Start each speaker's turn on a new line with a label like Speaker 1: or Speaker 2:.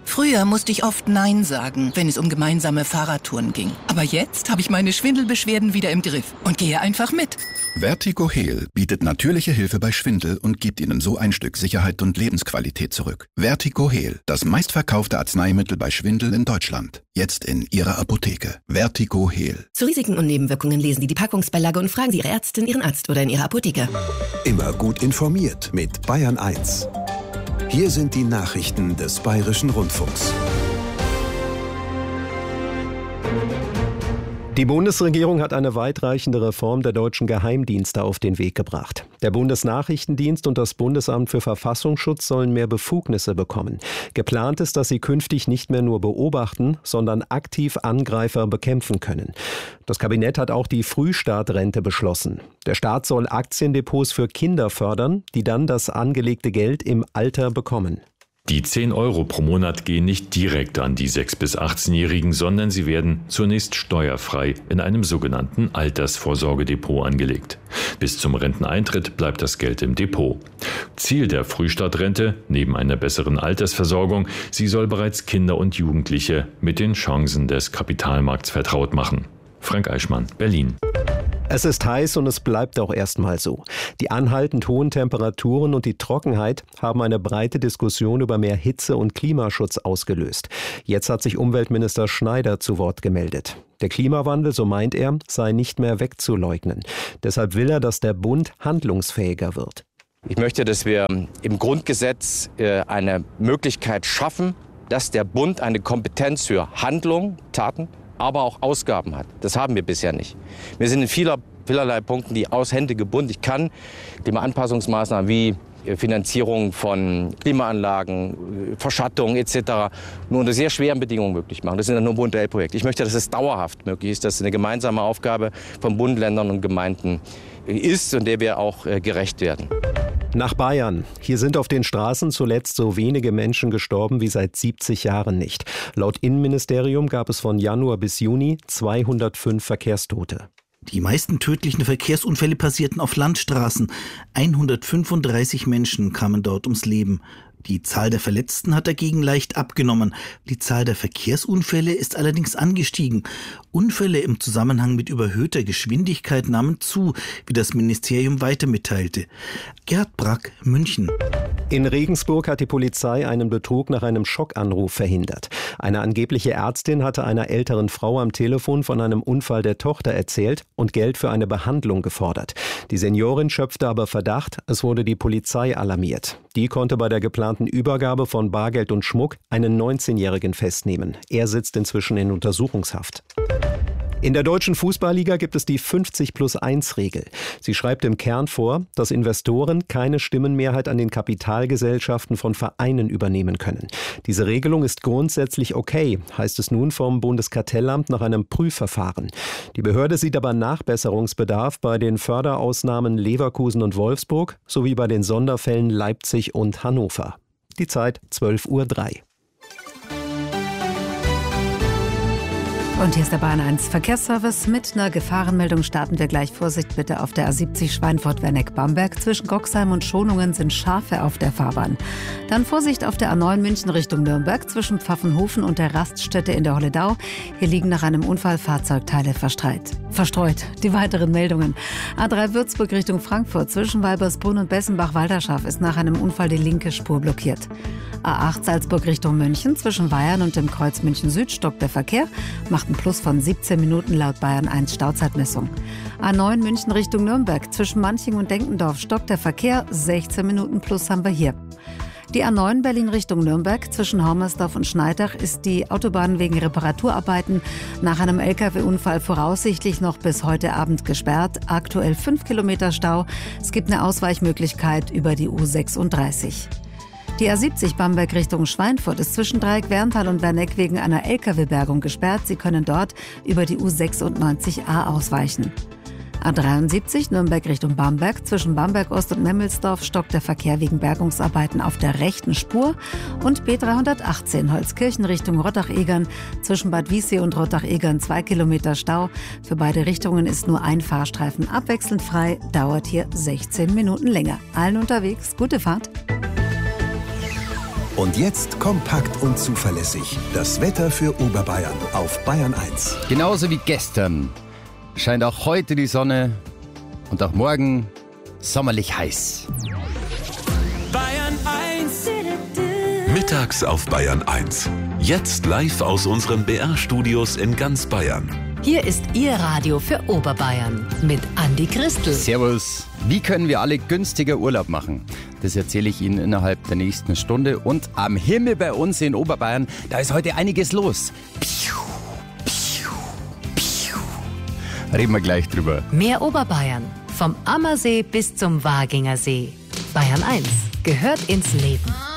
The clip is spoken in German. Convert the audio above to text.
Speaker 1: Früher musste ich oft Nein sagen, wenn es um gemeinsame Fahrradtouren ging. Aber jetzt habe ich meine Schwindelbeschwerden wieder im Griff und gehe einfach mit.
Speaker 2: Vertigo Heal bietet natürliche Hilfe bei Schwindel und gibt Ihnen so ein Stück Sicherheit und Lebensqualität zurück. Vertigo Heal, das meistverkaufte Arzneimittel bei Schwindel in Deutschland. Jetzt in Ihrer Apotheke. Vertigo Heal.
Speaker 3: Zu Risiken und Nebenwirkungen lesen Sie die Packungsbeilage und fragen Sie Ihre Ärztin, Ihren Arzt oder in Ihrer Apotheke.
Speaker 4: Immer gut informiert mit Bayern 1. Hier sind die Nachrichten des Bayerischen Rundfunks.
Speaker 5: Die Bundesregierung hat eine weitreichende Reform der deutschen Geheimdienste auf den Weg gebracht. Der Bundesnachrichtendienst und das Bundesamt für Verfassungsschutz sollen mehr Befugnisse bekommen. Geplant ist, dass sie künftig nicht mehr nur beobachten, sondern aktiv Angreifer bekämpfen können. Das Kabinett hat auch die Frühstartrente beschlossen. Der Staat soll Aktiendepots für Kinder fördern, die dann das angelegte Geld im Alter bekommen.
Speaker 6: Die 10 Euro pro Monat gehen nicht direkt an die 6- bis 18-Jährigen, sondern sie werden zunächst steuerfrei in einem sogenannten Altersvorsorgedepot angelegt. Bis zum Renteneintritt bleibt das Geld im Depot. Ziel der Frühstartrente, neben einer besseren Altersversorgung, sie soll bereits Kinder und Jugendliche mit den Chancen des Kapitalmarkts vertraut machen. Frank Eichmann, Berlin.
Speaker 5: Es ist heiß und es bleibt auch erstmal so. Die anhaltend hohen Temperaturen und die Trockenheit haben eine breite Diskussion über mehr Hitze- und Klimaschutz ausgelöst. Jetzt hat sich Umweltminister Schneider zu Wort gemeldet. Der Klimawandel, so meint er, sei nicht mehr wegzuleugnen. Deshalb will er, dass der Bund handlungsfähiger wird.
Speaker 7: Ich möchte, dass wir im Grundgesetz eine Möglichkeit schaffen, dass der Bund eine Kompetenz für Handlung, Taten, aber auch Ausgaben hat. Das haben wir bisher nicht. Wir sind in vielerlei Punkten die Hände gebunden. Ich kann Klimaanpassungsmaßnahmen wie Finanzierung von Klimaanlagen, Verschattung etc. nur unter sehr schweren Bedingungen möglich machen. Das sind nur Bund-L-Projekte. Ich möchte, dass es dauerhaft möglich ist, dass es eine gemeinsame Aufgabe von Bund, Ländern und Gemeinden ist und der wir auch gerecht werden.
Speaker 5: Nach Bayern. Hier sind auf den Straßen zuletzt so wenige Menschen gestorben wie seit 70 Jahren nicht. Laut Innenministerium gab es von Januar bis Juni 205 Verkehrstote.
Speaker 8: Die meisten tödlichen Verkehrsunfälle passierten auf Landstraßen. 135 Menschen kamen dort ums Leben. Die Zahl der Verletzten hat dagegen leicht abgenommen. Die Zahl der Verkehrsunfälle ist allerdings angestiegen. Unfälle im Zusammenhang mit überhöhter Geschwindigkeit nahmen zu, wie das Ministerium weiter mitteilte. Gerd Brack, München.
Speaker 5: In Regensburg hat die Polizei einen Betrug nach einem Schockanruf verhindert. Eine angebliche Ärztin hatte einer älteren Frau am Telefon von einem Unfall der Tochter erzählt und Geld für eine Behandlung gefordert. Die Seniorin schöpfte aber Verdacht, es wurde die Polizei alarmiert. Die konnte bei der geplanten Übergabe von Bargeld und Schmuck einen 19-Jährigen festnehmen. Er sitzt inzwischen in Untersuchungshaft. In der deutschen Fußballliga gibt es die 50+1-Regel. Sie schreibt im Kern vor, dass Investoren keine Stimmenmehrheit an den Kapitalgesellschaften von Vereinen übernehmen können. Diese Regelung ist grundsätzlich okay, heißt es nun vom Bundeskartellamt nach einem Prüfverfahren. Die Behörde sieht aber Nachbesserungsbedarf bei den Förderausnahmen Leverkusen und Wolfsburg sowie bei den Sonderfällen Leipzig und Hannover. Die Zeit 12:03 Uhr.
Speaker 9: Und hier ist der Bahn 1 Verkehrsservice. Mit einer Gefahrenmeldung starten wir gleich. Vorsicht bitte auf der A70 Schweinfurt-Werneck-Bamberg. Zwischen Goxheim und Schonungen sind Schafe auf der Fahrbahn. Dann Vorsicht auf der A9 München Richtung Nürnberg. Zwischen Pfaffenhofen und der Raststätte in der Holledau. Hier liegen nach einem Unfall Fahrzeugteile verstreut. Die weiteren Meldungen. A3 Würzburg Richtung Frankfurt. Zwischen Walbersbrunn und Bessenbach-Walderschaff ist nach einem Unfall die linke Spur blockiert. A8 Salzburg Richtung München. Zwischen Weyern und dem Kreuz München Süd stockt der Verkehr. Macht ein Plus von 17 Minuten laut Bayern 1 Stauzeitmessung. A9 München Richtung Nürnberg. Zwischen Manching und Denkendorf stockt der Verkehr. 16 Minuten plus haben wir hier. Die A9 Berlin Richtung Nürnberg. Zwischen Hormersdorf und Schneidach ist die Autobahn wegen Reparaturarbeiten nach einem Lkw-Unfall voraussichtlich noch bis heute Abend gesperrt. Aktuell 5 Kilometer Stau. Es gibt eine Ausweichmöglichkeit über die U36. Die A70 Bamberg Richtung Schweinfurt ist zwischen Dreieck-Werntal und Werneck wegen einer Lkw-Bergung gesperrt. Sie können dort über die U96a ausweichen. A73 Nürnberg Richtung Bamberg. Zwischen Bamberg Ost und Memmelsdorf stockt der Verkehr wegen Bergungsarbeiten auf der rechten Spur. Und B318 Holzkirchen Richtung Rottach-Egern. Zwischen Bad Wiessee und Rottach-Egern 2 Kilometer Stau. Für beide Richtungen ist nur ein Fahrstreifen abwechselnd frei. Dauert hier 16 Minuten länger. Allen unterwegs, gute Fahrt.
Speaker 4: Und jetzt kompakt und zuverlässig. Das Wetter für Oberbayern auf Bayern 1.
Speaker 10: Genauso wie gestern scheint auch heute die Sonne und auch morgen sommerlich heiß.
Speaker 11: Bayern 1. Mittags auf Bayern 1. Jetzt live aus unseren BR-Studios in ganz Bayern.
Speaker 12: Hier ist Ihr Radio für Oberbayern mit Andi Christel.
Speaker 10: Servus. Wie können wir alle günstiger Urlaub machen? Das erzähle ich Ihnen innerhalb der nächsten Stunde. Und am Himmel bei uns in Oberbayern, da ist heute einiges los. Reden wir gleich drüber.
Speaker 12: Mehr Oberbayern. Vom Ammersee bis zum Waginger See. Bayern 1 gehört ins Leben.